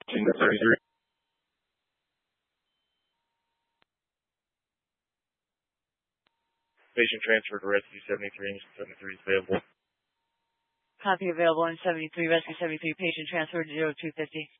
73. Patient transferred to Rescue 73, and 73 is available. Copy available in 73, Rescue 73, patient transferred to 0250.